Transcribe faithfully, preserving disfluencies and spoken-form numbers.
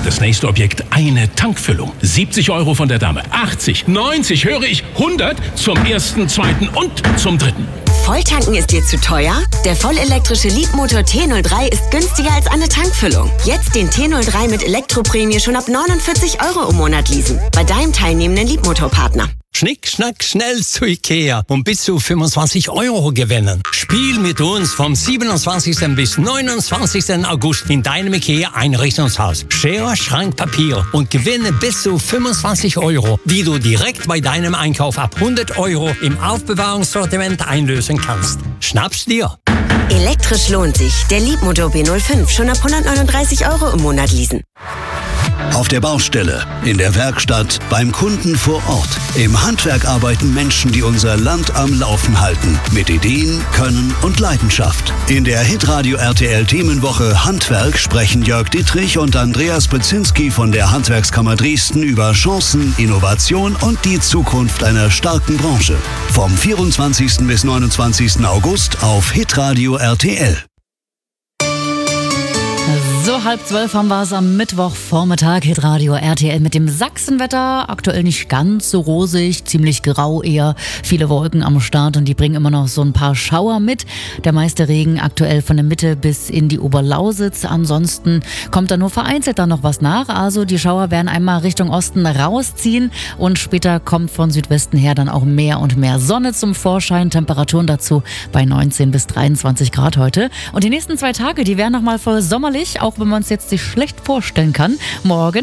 das nächste Objekt eine Tankfüllung. siebzig Euro von der Dame, achtzig, neunzig, höre ich, hundert zum ersten, zweiten und zum dritten. Volltanken ist dir zu teuer? Der vollelektrische Leapmotor T null drei ist günstiger als eine Tankfüllung. Jetzt den T null drei mit Elektroprämie schon ab neunundvierzig Euro im Monat leasen. Bei deinem teilnehmenden Leapmotor-Partner. Schnick, schnack, schnell zu Ikea und bis zu fünfundzwanzig Euro gewinnen. Spiel mit uns vom siebenundzwanzigsten bis neunundzwanzigsten August in deinem Ikea-Einrichtungshaus. Schere, Schrank, Papier und gewinne bis zu fünfundzwanzig Euro, die du direkt bei deinem Einkauf ab hundert Euro im Aufbewahrungssortiment einlösen kannst. Schnapp's dir! Elektrisch lohnt sich. Der Leapmotor B null fünf schon ab hundertneununddreißig Euro im Monat leasen. Auf der Baustelle, in der Werkstatt, beim Kunden vor Ort. Im Handwerk arbeiten Menschen, die unser Land am Laufen halten. Mit Ideen, Können und Leidenschaft. In der Hitradio R T L Themenwoche Handwerk sprechen Jörg Dittrich und Andreas Bezinski von der Handwerkskammer Dresden über Chancen, Innovation und die Zukunft einer starken Branche. Vom vierundzwanzigsten bis neunundzwanzigsten August auf Hitradio R T L. So, halb zwölf haben wir es am Mittwochvormittag. Hitradio R T L mit dem Sachsenwetter. Aktuell nicht ganz so rosig, ziemlich grau eher. Viele Wolken am Start und die bringen immer noch so ein paar Schauer mit. Der meiste Regen aktuell von der Mitte bis in die Oberlausitz. Ansonsten kommt da nur vereinzelt da noch was nach. Also die Schauer werden einmal Richtung Osten rausziehen und später kommt von Südwesten her dann auch mehr und mehr Sonne zum Vorschein. Temperaturen dazu bei neunzehn bis dreiundzwanzig Grad heute. Und die nächsten zwei Tage, die werden nochmal voll sommerlich, auch wenn man es jetzt sich schlecht vorstellen kann. Morgen